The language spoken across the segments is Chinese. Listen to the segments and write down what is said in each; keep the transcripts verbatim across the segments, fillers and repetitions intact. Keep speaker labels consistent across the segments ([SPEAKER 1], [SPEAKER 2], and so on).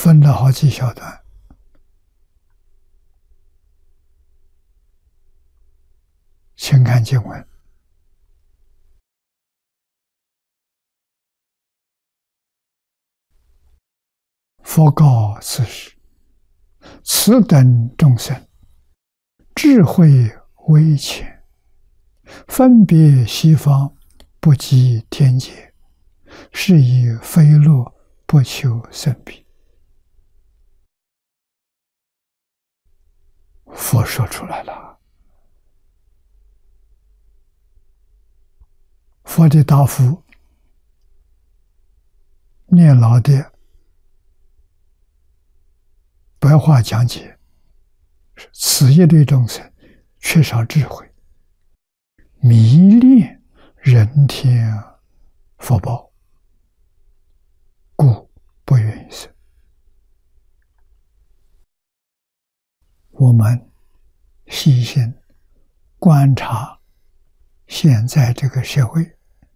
[SPEAKER 1] 分了好几小段。请看经文：佛告此时，此等众生，智慧微浅，分别西方，不及天界，是以非乐不求甚彼。佛说出来了。佛的答复，念老的白话讲解：此一类众生缺少智慧，迷恋人天福报，故不愿意生。我们细心观察现在这个社会，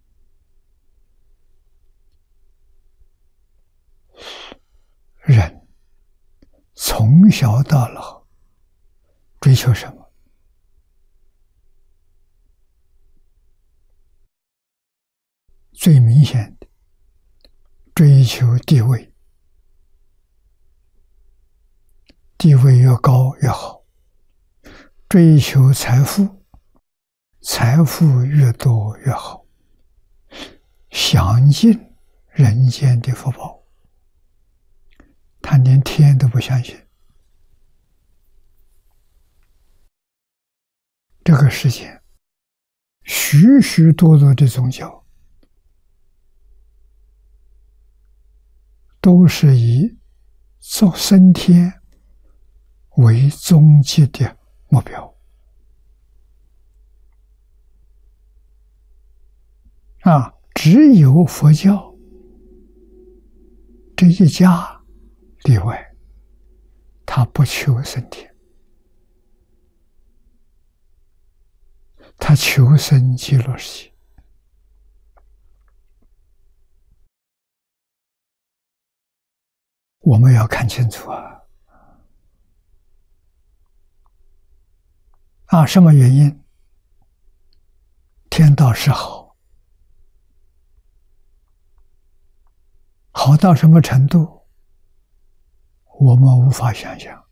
[SPEAKER 1] 人从小到老追求什么？最明显的，追求地位，地位越高越好；追求财富，财富越多越好；享尽人间的福报。他连天都不相信。这个世界许许多多的宗教都是以造升天为终极的目标啊！只有佛教这一家例外，他不求升天，他求生极乐世界。我们要看清楚啊！啊，什么原因？天道是好，好到什么程度？我们无法想象。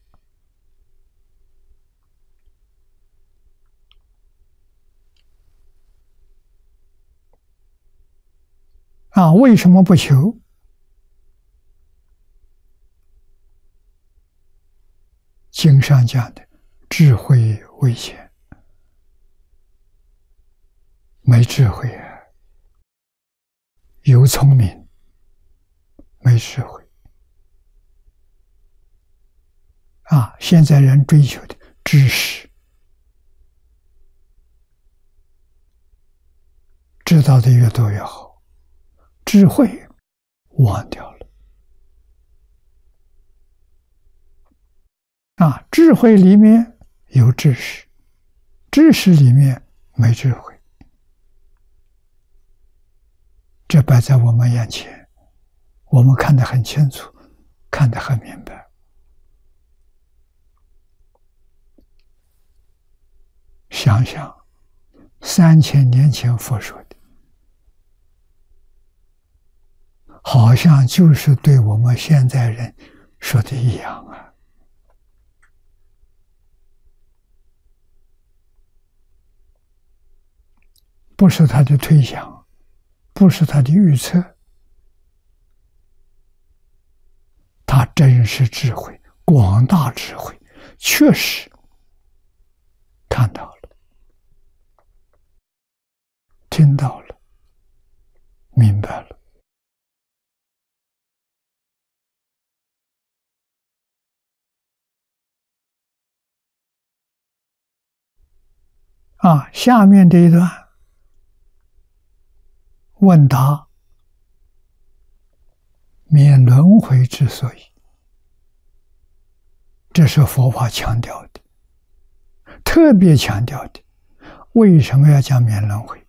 [SPEAKER 1] 啊，为什么不求？经上讲的智慧微浅，没智慧啊，有聪明，没智慧。啊，现在人追求的知识，知道的越多越好，智慧忘掉了。啊，智慧里面有知识，知识里面没智慧，这摆在我们眼前，我们看得很清楚，看得很明白。想想三千年前佛说的，好像就是对我们现在人说的一样啊！不是他的推想，不是他的预测，他真是智慧，广大智慧，确实看到了，听到了，明白了。啊，下面这一段问答，免轮回之所以，这是佛法强调的，特别强调的。为什么要讲免轮回？